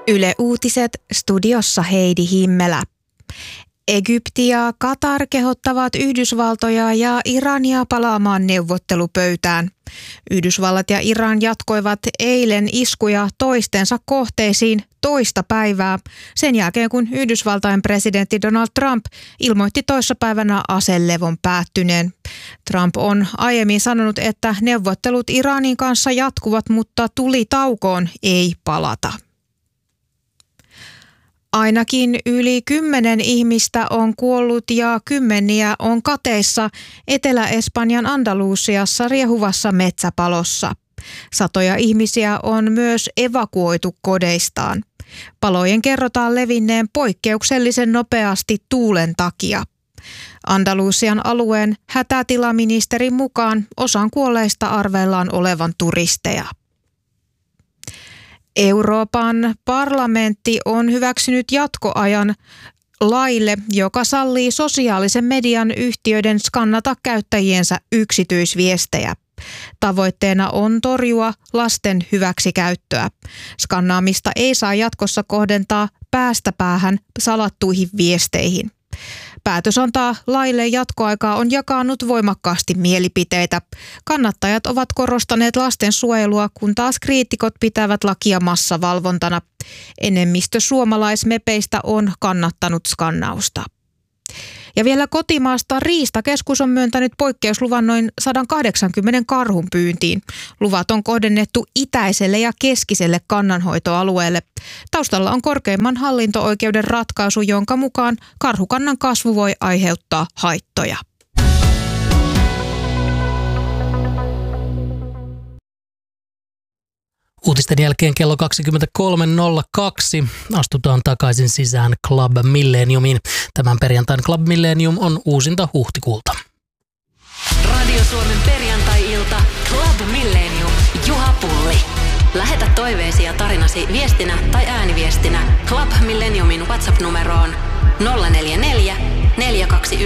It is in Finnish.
Yle Uutiset, studiossa Heidi Himmelä. Egypti ja Katar kehottavat Yhdysvaltoja ja Irania palaamaan neuvottelupöytään. Yhdysvallat ja Iran jatkoivat eilen iskuja toistensa kohteisiin toista päivää sen jälkeen, kun Yhdysvaltain presidentti Donald Trump ilmoitti toissapäivänä aselevon päättyneen. Trump on aiemmin sanonut, että neuvottelut Iranin kanssa jatkuvat, mutta tulitaukoon ei palata. Ainakin yli 10 ihmistä on kuollut ja kymmeniä on kateissa Etelä-Espanjan Andalusiassa riehuvassa metsäpalossa. Satoja ihmisiä on myös evakuoitu kodeistaan. Palojen kerrotaan levinneen poikkeuksellisen nopeasti tuulen takia. Andalusian alueen hätätilaministerin mukaan osan kuolleista arvellaan olevan turisteja. Euroopan parlamentti on hyväksynyt jatkoajan laille, joka sallii sosiaalisen median yhtiöiden skannata käyttäjiensä yksityisviestejä. Tavoitteena on torjua lasten hyväksikäyttöä. Skannaamista ei saa jatkossa kohdentaa päästä päähän salattuihin viesteihin. Päätös antaa laille jatkoaikaa on jakanut voimakkaasti mielipiteitä. Kannattajat ovat korostaneet lastensuojelua, kun taas kriitikot pitävät lakia massavalvontana. Enemmistö suomalaismepeistä on kannattanut skannausta. Ja vielä kotimaasta Riistakeskus on myöntänyt poikkeusluvan noin 180 karhun pyyntiin. Luvat on kohdennettu itäiselle ja keskiselle kannanhoitoalueelle. Taustalla on korkeimman hallinto-oikeuden ratkaisu, jonka mukaan karhukannan kasvu voi aiheuttaa haittoja. Uutisten jälkeen kello 23.02 astutaan takaisin sisään Club Millenniumiin. Tämän perjantain Club Millennium on uusinta huhtikuulta. Radio Suomen perjantai-ilta Club Millennium. Juha Pulli. Lähetä toiveesi ja tarinasi viestinä tai ääniviestinä Club Millenniumin WhatsApp-numeroon 044 421